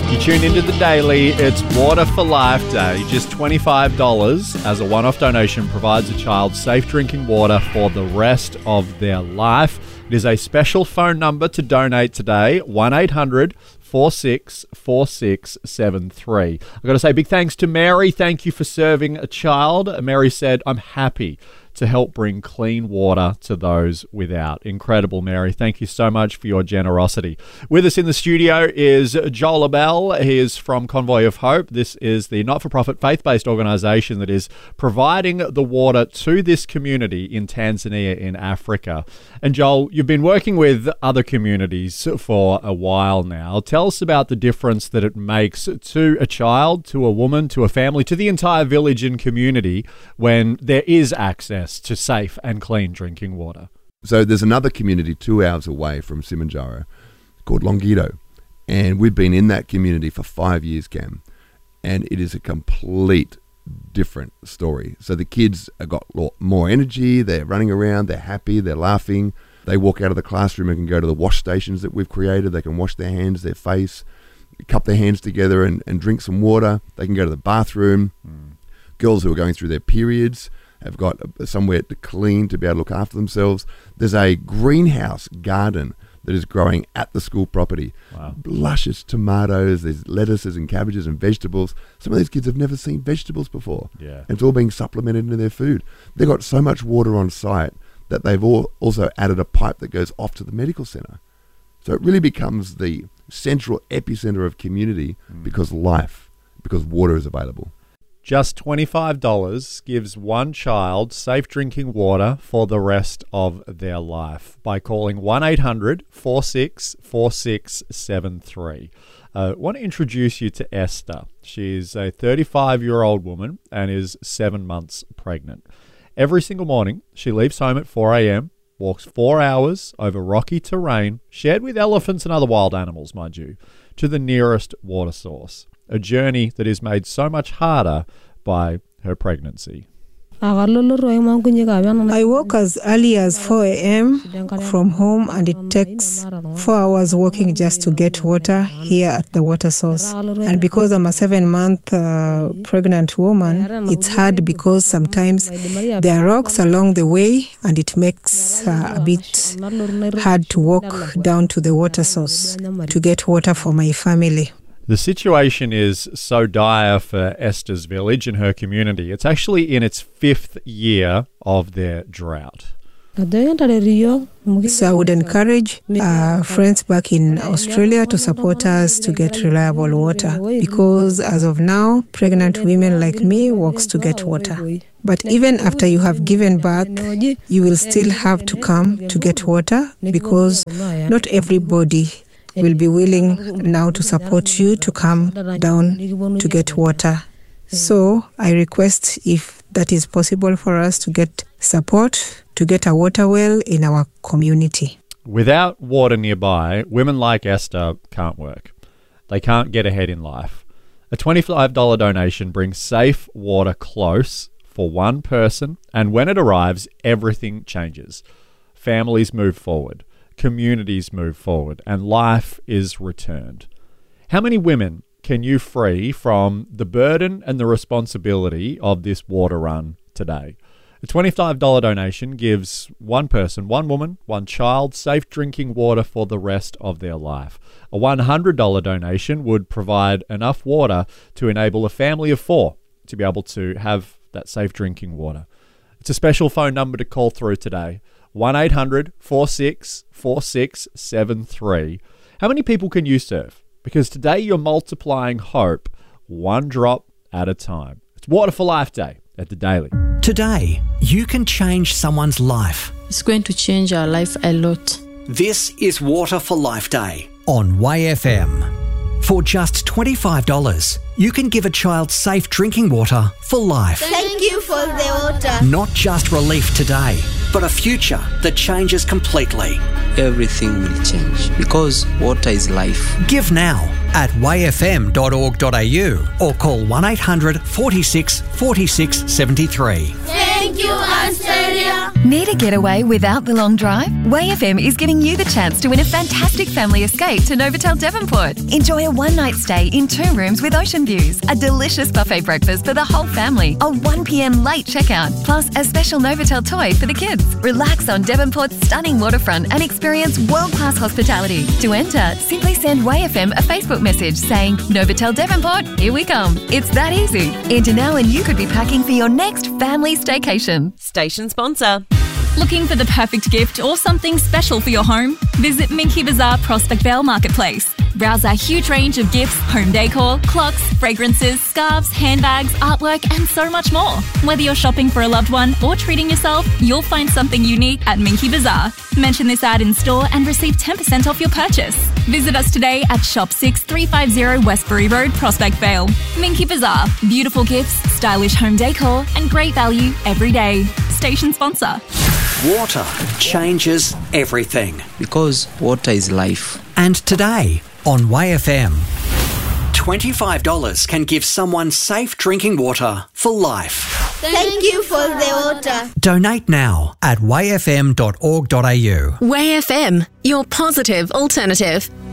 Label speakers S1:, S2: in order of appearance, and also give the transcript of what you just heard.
S1: You tune into The Daily. It's Water for Life Day. Just $25 as a one-off donation provides a child safe drinking water for the rest of their life. It is a special phone number to donate today, 1-800-464673. I've got to say big thanks to Mary. Thank you for serving a child. Mary said, I'm happy to help bring clean water to those without. Incredible, Mary. Thank you so much for your generosity. With us in the studio is Joel Abel. He is from Convoy of Hope. This is the not-for-profit faith-based organisation that is providing the water to this community in Tanzania in Africa. And Joel, you've been working with other communities for a while now. Tell us about the difference that it makes to a child, to a woman, to a family, to the entire village and community when there is access to safe and clean drinking water.
S2: So there's another community 2 hours away from Simanjaro called Longido, and we've been in that community for 5 years, Cam, and it is a complete different story. So the kids have got more energy, they're running around, they're happy, they're laughing, they walk out of the classroom and can go to the wash stations that we've created, they can wash their hands, their face, cup their hands together and drink some water, they can go to the bathroom. Girls who are going through their periods have got somewhere to clean, to be able to look after themselves. There's a greenhouse garden that is growing at the school property.
S1: Wow.
S2: Luscious tomatoes, there's lettuces and cabbages and vegetables. Some of these kids have never seen vegetables before.
S1: Yeah.
S2: And it's all being supplemented into their food. They've got so much water on site that they've also added a pipe that goes off to the medical centre. So it really becomes the central epicenter of community because water is available.
S1: Just $25 gives one child safe drinking water for the rest of their life by calling 1-800-464673. I want to introduce you to Esther. She's a 35-year-old woman and is 7 months pregnant. Every single morning, she leaves home at 4 a.m., walks 4 hours over rocky terrain, shared with elephants and other wild animals, mind you, to the nearest water source. A journey that is made so much harder by her pregnancy.
S3: I woke as early as 4 a.m. from home, and it takes 4 hours walking just to get water here at the water source. And because I'm a 7-month pregnant woman, it's hard because sometimes there are rocks along the way, and it makes a bit hard to walk down to the water source to get water for my family.
S1: The situation is so dire for Esther's village and her community. It's actually in its 5th year of their drought.
S3: So I would encourage friends back in Australia to support us to get reliable water, because as of now, pregnant women like me walks to get water. But even after you have given birth, you will still have to come to get water, because not everybody will be willing now to support you to come down to get water. So I request, if that is possible for us, to get support to get a water well in our community.
S1: Without water nearby, women like Esther can't work. They can't get ahead in life. A $25 donation brings safe water close for one person, and when it arrives, everything changes. Families move forward. Communities move forward, and life is returned. How many women can you free from the burden and the responsibility of this water run today? A $25 donation gives one person, one woman, one child safe drinking water for the rest of their life. A $100 donation would provide enough water to enable a family of 4 to be able to have that safe drinking water. It's a special phone number to call through today. 1-800-464673. How many people can you serve? Because today you're multiplying hope one drop at a time. It's Water for Life Day at The Daily.
S4: Today, you can change someone's life.
S5: It's going to change our life a lot.
S4: This is Water for Life Day on WayFM. For just $25, you can give a child safe drinking water for life.
S6: Thank you for the water.
S4: Not just relief today, but a future that changes completely.
S7: Everything will change because water is life.
S4: Give now at wayfm.org.au or call 1-800-464673.
S6: Thank you, Australia.
S8: Need a getaway without the long drive? WayFM is giving you the chance to win a fantastic family escape to Novotel Devonport. Enjoy a one-night stay in 2 rooms with ocean views, a delicious buffet breakfast for the whole family, a 1 p.m. late checkout, plus a special Novotel toy for the kids. Relax on Devonport's stunning waterfront and experience world-class hospitality. To enter, simply send WayFM a Facebook message saying, Novotel Devonport, here we come. It's that easy. Enter now and you could be packing for your next family staycation.
S9: Station sponsor. Looking for the perfect gift or something special for your home? Visit Minky Bazaar Prospect Vale Marketplace. Browse our huge range of gifts, home decor, clocks, fragrances, scarves, handbags, artwork and so much more. Whether you're shopping for a loved one or treating yourself, you'll find something unique at Minky Bazaar. Mention this ad in store and receive 10% off your purchase. Visit us today at Shop 6350 Westbury Road, Prospect Vale. Minky Bazaar. Beautiful gifts, stylish home decor and great value every day. Station sponsor.
S4: Water changes everything.
S7: Because water is life.
S4: And today on WayFM,
S10: $25 can give someone safe drinking water for life.
S6: Thank you for the water.
S4: Donate now at wayfm.org.au.
S11: WayFM, your positive alternative.